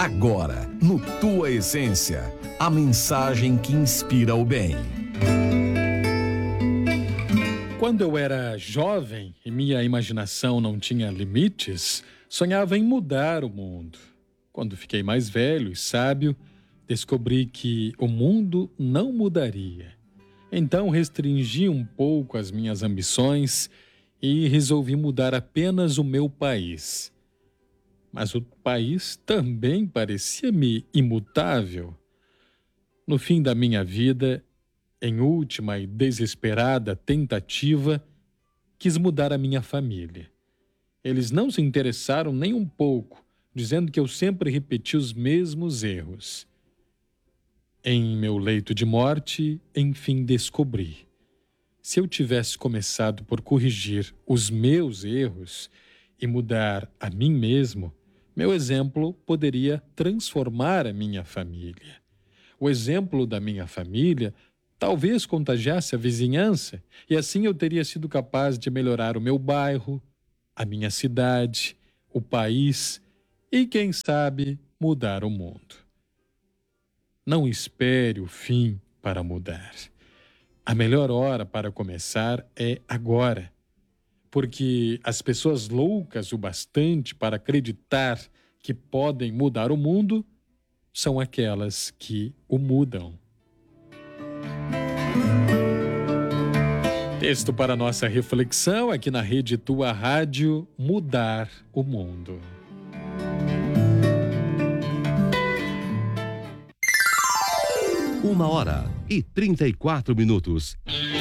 Agora, no Tua Essência, a mensagem que inspira o bem. Quando eu era jovem e minha imaginação não tinha limites, sonhava em mudar o mundo. Quando fiquei mais velho e sábio, descobri que o mundo não mudaria. Então restringi um pouco as minhas ambições e resolvi mudar apenas o meu país. Mas o país também parecia-me imutável. No fim da minha vida, em última e desesperada tentativa, quis mudar a minha família. Eles não se interessaram nem um pouco, dizendo que eu sempre repeti os mesmos erros. Em meu leito de morte, enfim descobri. Se eu tivesse começado por corrigir os meus erros e mudar a mim mesmo, meu exemplo poderia transformar a minha família. O exemplo da minha família talvez contagiasse a vizinhança, e assim eu teria sido capaz de melhorar o meu bairro, a minha cidade, o país e, quem sabe, mudar o mundo. Não espere o fim para mudar. A melhor hora para começar é agora, porque as pessoas loucas o bastante para acreditar que podem mudar o mundo são aquelas que o mudam. Texto para nossa reflexão aqui na Rede Tua Rádio, Mudar o Mundo. Uma hora e 34 minutos.